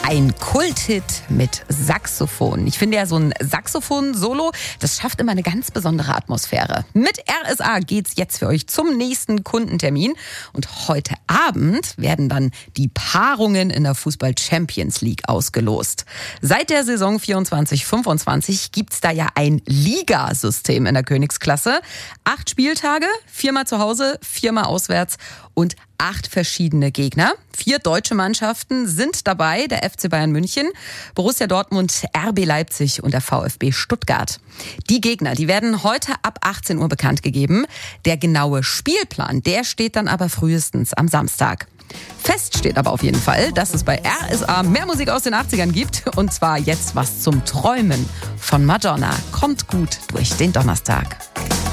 Ein Kulthit mit Saxophon. Ich finde ja, so ein Saxophon-Solo, das schafft immer eine ganz besondere Atmosphäre. Mit RSA geht's jetzt für euch zum nächsten Kundentermin. Und heute Abend werden dann die Paarungen in der Fußball-Champions League ausgelost. Seit der Saison 24/25 gibt's da ja ein Ligasystem in der Königsklasse. 8 Spieltage, 4-mal zu Hause, 4-mal auswärts und 8 verschiedene Gegner. 4 deutsche Mannschaften sind dabei, der FC Bayern München, Borussia Dortmund, RB Leipzig und der VfB Stuttgart. Die Gegner, die werden heute ab 18 Uhr bekannt gegeben. Der genaue Spielplan, der steht dann aber frühestens am Samstag. Fest steht aber auf jeden Fall, dass es bei RSA mehr Musik aus den 80ern gibt. Und zwar jetzt was zum Träumen von Madonna. Kommt gut durch den Donnerstag.